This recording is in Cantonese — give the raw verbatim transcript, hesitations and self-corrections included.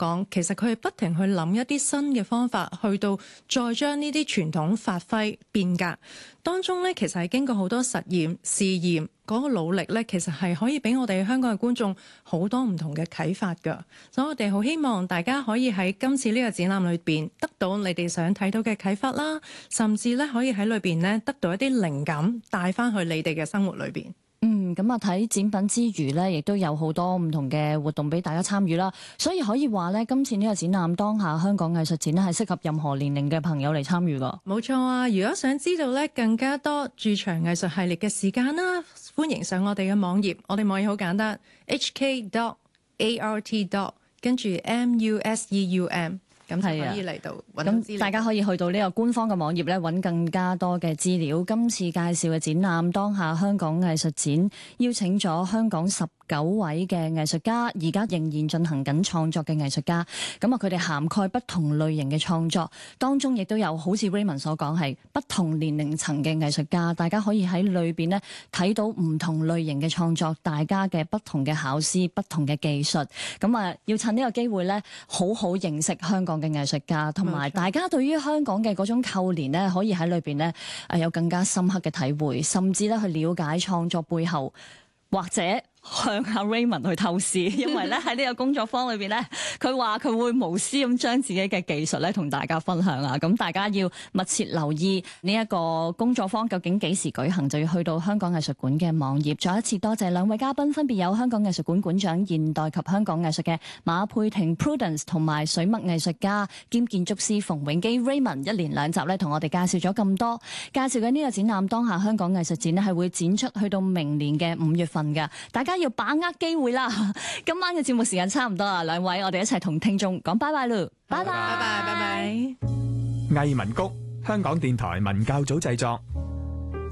講，其實佢係不停去諗一啲新嘅方法，去到再將呢啲傳統發揮變革。當中咧，其實係經過好多實驗試驗嗰個努力咧，其實係可以俾我哋香港嘅觀眾好多唔同嘅啟發㗎。所以我哋好希望大家可以喺今次呢個展覽裏邊得到你哋想睇到嘅啟發啦，甚至咧可以喺裏邊咧得到一啲靈感，帶翻去你哋嘅生活裏邊。 嗯，咁啊睇展品之餘咧，亦都有好多唔同嘅活動俾大家參與啦。所以可以話咧，今次呢個展覽當下香港藝術展咧，係適合任何年齡嘅朋友嚟參與㗎。 冇錯啊！如果想知道咧更加多駐場藝術系列嘅時間啦，歡迎上我哋嘅網頁。我哋網頁好簡單 ，h k dot a r t dot 跟住 m u s e u m。咁就可以嚟到揾到資料。咁大家可以去到呢個官方嘅網頁咧，揾更加多嘅資料。今次介紹嘅展覽當下香港藝術展，邀請咗香港十九位嘅藝術家，而家仍然進行緊創作嘅藝術家。咁啊，佢哋涵蓋不同類型嘅創作，當中亦都有好似 Raymond 所講係不同年齡層嘅藝術家。大家可以喺裏邊咧睇到唔同類型嘅創作，大家嘅不同嘅巧思、不同嘅技術。咁啊，要趁呢個機會咧，好好認識香港嘅藝術家，同埋大家對於香港嘅嗰種扣連咧，可以喺裏邊咧誒有更加深刻嘅體會，甚至咧去了解創作背後，或者向阿 Raymond 去透視，因為咧喺呢個工作坊裏邊咧，佢話佢會無私咁將自己嘅技術咧同大家分享啊！咁大家要密切留意呢一個工作坊究竟幾時舉行，就要去到香港藝術館嘅網頁。再一次多謝兩位嘉賓，分別有香港藝術館館長、現代及香港藝術嘅馬佩婷 Prudence 同埋水墨藝術家兼建築師馮永基 Raymond， 一連兩集咧同我哋介紹咗咁多，介紹緊呢個展覽當下香港藝術展咧係會展出去到明年嘅五月份㗎，大家要把握機會啦！今晚嘅節目時間差唔多啦，兩位我哋一齊同聽眾講拜拜咯，拜拜拜拜拜拜。 藝文谷，香港電台文教組製作。